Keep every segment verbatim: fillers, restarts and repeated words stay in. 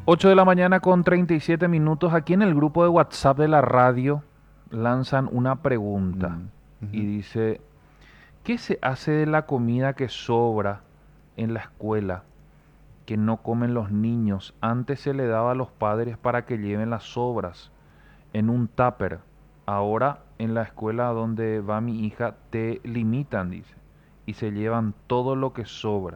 ocho de la mañana con treinta y siete minutos. Aquí en el grupo de WhatsApp de la radio lanzan una pregunta Mm, y ujú. dice, ¿qué se hace de la comida que sobra en la escuela que no comen los niños? Antes se le daba a los padres para que lleven las sobras en un tupper. Ahora en la escuela donde va mi hija te limitan, dice, y se llevan todo lo que sobra.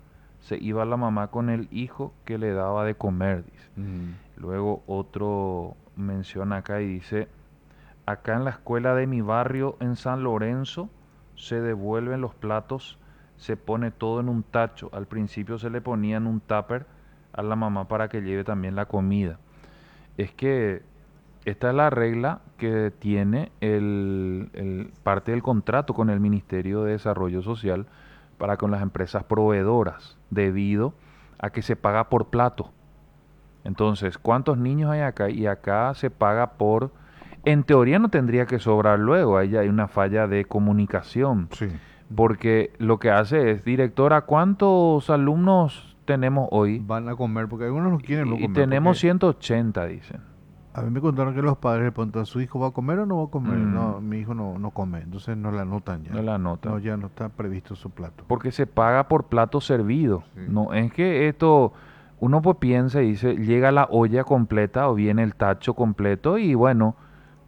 Se iba la mamá con el hijo que le daba de comer, dice. Mm. Luego otro menciona acá y dice, acá en la escuela de mi barrio en San Lorenzo se devuelven los platos, se pone todo en un tacho. Al principio se le ponía en un tupper a la mamá para que lleve también la comida. Es que esta es la regla que tiene el, el parte del contrato con el Ministerio de Desarrollo Social para con las empresas proveedoras, debido a que se paga por plato. Entonces, ¿cuántos niños hay acá? Y acá se paga por... En teoría no tendría que sobrar luego, ahí hay una falla de comunicación, Sí. Ujú. porque lo que hace es, directora, ¿cuántos alumnos tenemos hoy? Van a comer, porque algunos no quieren no Y, y comer, tenemos porque ciento ochenta, dicen. a mí me contaron que los padres le preguntan, ¿su hijo va a comer o no va a comer? Mm, No, mi hijo no, no come, entonces no la anotan no ya. la No, anotan. ya no está previsto su plato. Porque se paga por plato servido. Sí. No es que esto, uno pues piensa y dice, llega la olla completa o viene el tacho completo y bueno,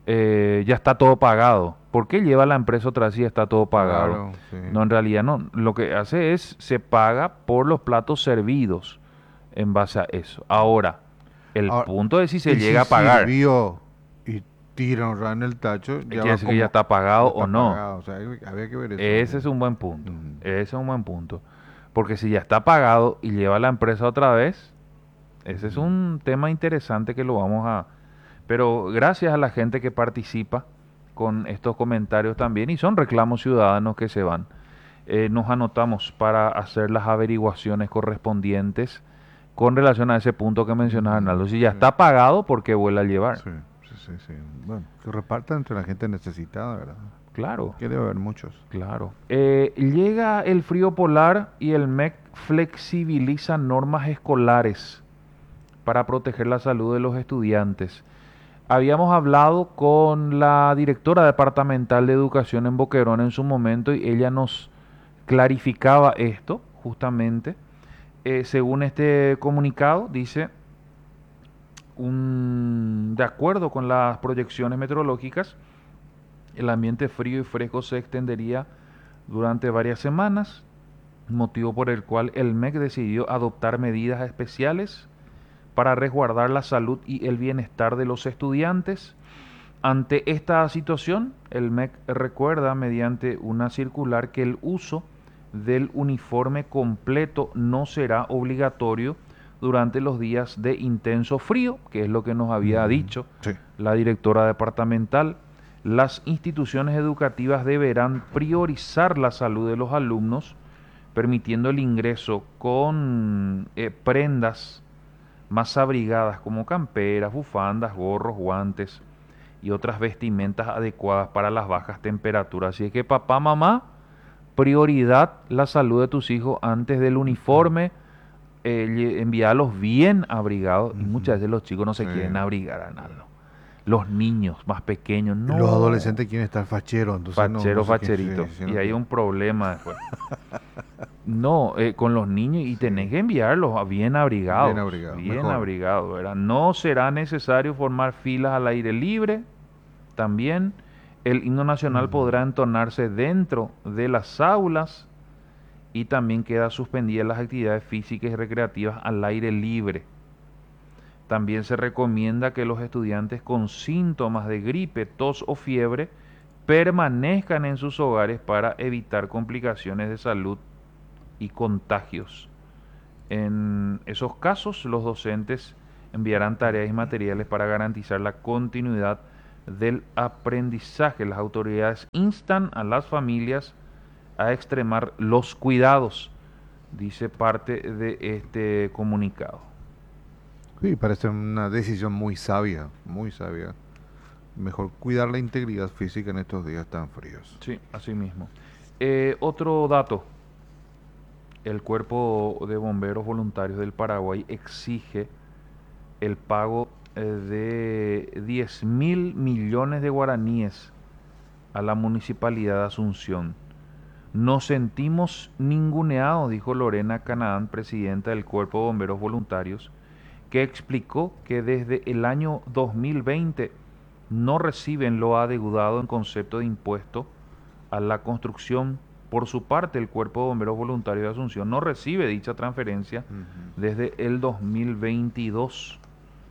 eh, ya está todo pagado. ¿Por qué lleva la empresa otra vez si ya está todo pagado? Claro, sí. No, en realidad no. Lo que hace es, se paga por los platos servidos en base a eso. Ahora, el Ahora, punto es si se y si llega a pagar. sirvió y tiran en el tacho, Eh, ya Quiere va decir que ya como, está pagado ya o está no. pagado. O sea, hay- había que ver eso Ese también. es un buen punto. Ujú. Ese es un buen punto. Porque si ya está pagado y lleva la empresa otra vez, ese es Ujú. un tema interesante que lo vamos a... Pero gracias a la gente que participa con estos comentarios también, y son reclamos ciudadanos que se van, eh, nos anotamos para hacer las averiguaciones correspondientes con relación a ese punto que mencionaba Ujú. Arnaldo. Si ya Sí. está pagado, ¿por qué vuelve a llevar? Sí, sí, sí, sí. Bueno, que repartan entre la gente necesitada, ¿verdad? Claro. Que debe haber muchos. Claro. Eh, llega el frío polar y el M E C flexibiliza normas escolares para proteger la salud de los estudiantes. Habíamos hablado con la directora departamental de educación en Boquerón en su momento y ella nos clarificaba esto, justamente. Eh, según este comunicado, dice, un, de acuerdo con las proyecciones meteorológicas, el ambiente frío y fresco se extendería durante varias semanas, motivo por el cual el M E C decidió adoptar medidas especiales para resguardar la salud y el bienestar de los estudiantes. Ante esta situación, el M E C recuerda mediante una circular que el uso del uniforme completo no será obligatorio durante los días de intenso frío, que es lo que nos había Ujú. dicho Sí. la directora departamental. Las instituciones educativas deberán priorizar la salud de los alumnos, permitiendo el ingreso con eh, prendas más abrigadas como camperas, bufandas, gorros, guantes y otras vestimentas adecuadas para las bajas temperaturas. Así es que papá, mamá, prioridad la salud de tus hijos antes del uniforme, eh, lle- enviarlos bien abrigados. Y muchas Ujú. veces los chicos no se Sí. quieren abrigar a Sí. nada. Los niños más pequeños, Y los no, adolescentes quieren estar facheros, entonces no, no fachero, sé qué. Sí, facherito. sí, Y no hay quieren. un problema después. No, eh, con los niños y tenés Sí. que enviarlos a bien Bien abrigados, abrigado. bien Mejor. abrigados, ¿verdad? No será necesario formar filas al aire libre. También el himno nacional Ujú. podrá entonarse dentro de las aulas y también queda suspendidas las actividades físicas y recreativas al aire libre. También se recomienda que los estudiantes con síntomas de gripe, tos o fiebre permanezcan en sus hogares para evitar complicaciones de salud y contagios. En esos casos, los docentes enviarán tareas y materiales para garantizar la continuidad del aprendizaje. Las autoridades instan a las familias a extremar los cuidados, dice parte de este comunicado. Sí, parece una decisión muy sabia, muy sabia. Mejor cuidar la integridad física en estos días tan fríos. Sí, así mismo. Eh, otro dato, el Cuerpo de Bomberos Voluntarios del Paraguay exige el pago eh, de diez mil millones de guaraníes a la municipalidad de Asunción. Nos sentimos ninguneados, dijo Lorena Canadán, presidenta del Cuerpo de Bomberos Voluntarios, que explicó que desde el año dos mil veinte no reciben lo adeudado en concepto de impuesto a la construcción. Por su parte, el Cuerpo de Bomberos Voluntarios de Asunción no recibe dicha transferencia Ujú. desde el dos mil veintidós.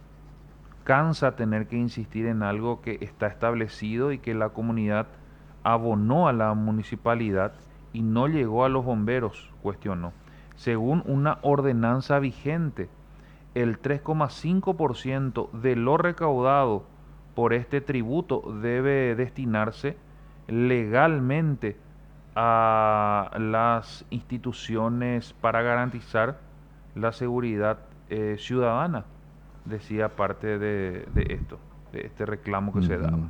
Cansa tener que insistir en algo que está establecido y que la comunidad abonó a la municipalidad y no llegó a los bomberos, cuestionó. Según una ordenanza vigente, el tres coma cinco por ciento de lo recaudado por este tributo debe destinarse legalmente a las instituciones para garantizar la seguridad eh, ciudadana, decía parte de, de esto, de este reclamo que se daba. Ujú.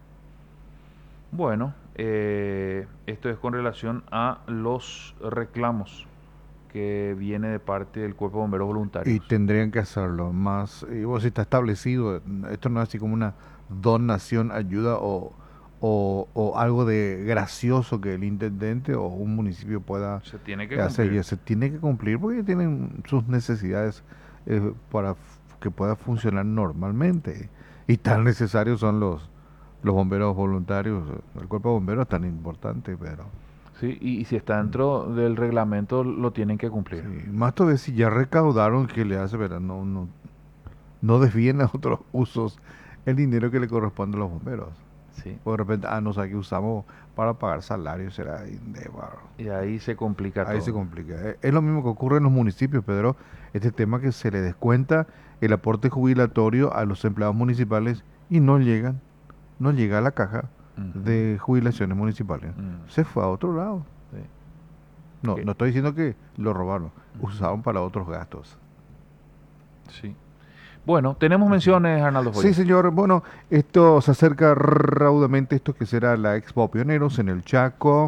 Bueno, eh, esto es con relación a los reclamos que viene de parte del Cuerpo de Bomberos Y Voluntarios. tendrían que hacerlo más. Y vos, si está establecido, esto no es así como una donación, ayuda o, o, o algo de gracioso que el intendente o un municipio pueda Se tiene que hacer. cumplir. Y se tiene que cumplir porque tienen sus necesidades eh, para f- que pueda funcionar normalmente. Y tan necesarios son los, los bomberos voluntarios. El cuerpo de bomberos es tan importante, pero... Sí, y, y si está mm, dentro del reglamento, lo tienen que sí, cumplir. más todavía si ya recaudaron, ¿qué le hace? Pero no, no, no desvíen a otros usos el dinero que le corresponde a los bomberos. Sí. O de repente, ah, no sé, que usamos para pagar salarios, será de, bueno, Y ahí se complica ahí se todo. complica. Eh, Es lo mismo que ocurre en los municipios, Pedro. Este tema que se le descuenta el aporte jubilatorio a los empleados municipales y no llegan, no llega a la caja Ujú. de jubilaciones municipales. Mm, Se fue a otro lado. sí. No, Que- no estoy diciendo que lo robaron, Ujú. usaron para otros gastos. Sí. Bueno, tenemos menciones, Arnaldo Sí, Joya. señor. Bueno, esto se acerca raudamente, esto que será la Expo Pioneros en el Chaco.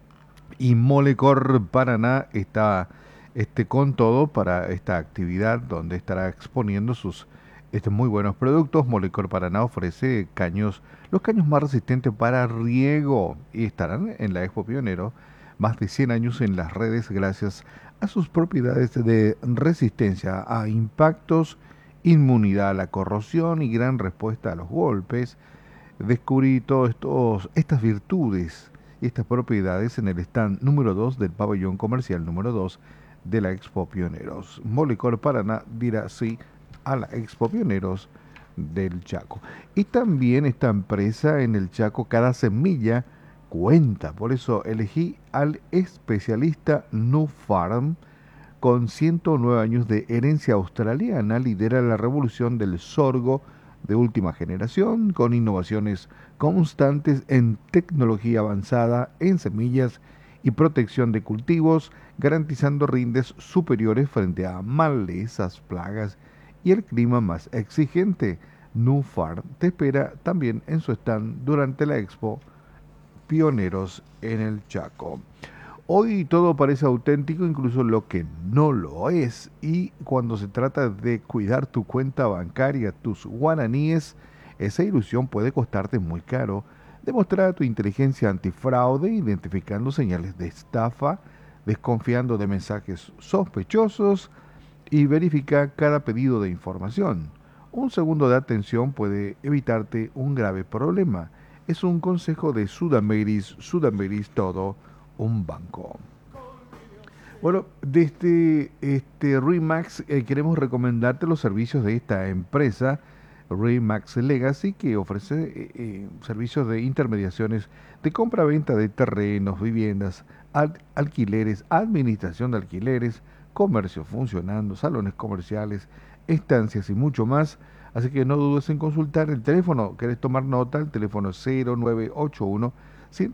Y Molecor Paraná está este, con todo para esta actividad donde estará exponiendo sus este, muy buenos productos. Molecor Paraná ofrece caños, los caños más resistentes para riego y estarán en la Expo Pionero más de cien años en las redes gracias a sus propiedades de resistencia a impactos, inmunidad a la corrosión y gran respuesta a los golpes. Descubrí todas estas virtudes y estas propiedades en el stand número dos del pabellón comercial número dos de la Expo Pioneros. Molecor Paraná dirá sí a la Expo Pioneros del Chaco. Y también esta empresa en el Chaco, cada semilla cuenta. Por eso elegí al especialista Nufarm. Con ciento nueve años de herencia australiana, lidera la revolución del sorgo de última generación, con innovaciones constantes en tecnología avanzada, en semillas y protección de cultivos, garantizando rindes superiores frente a malezas, plagas y el clima más exigente. Nufarm te espera también en su stand durante la expo Pioneros en el Chaco. Hoy todo parece auténtico, incluso lo que no lo es. Y cuando se trata de cuidar tu cuenta bancaria, tus guaraníes, esa ilusión puede costarte muy caro. Demostrar tu inteligencia antifraude, identificando señales de estafa, desconfiando de mensajes sospechosos y verifica cada pedido de información. Un segundo de atención puede evitarte un grave problema. Es un consejo de Sudameric, Sudameric todo un banco. Bueno, desde este Remax eh, queremos recomendarte los servicios de esta empresa, Remax Legacy, que ofrece eh, eh, servicios de intermediaciones de compra-venta de terrenos, viviendas, al- alquileres, administración de alquileres, comercio funcionando, salones comerciales, estancias y mucho más. Así que no dudes en consultar el teléfono. ¿Querés tomar nota? El teléfono cero nueve ocho uno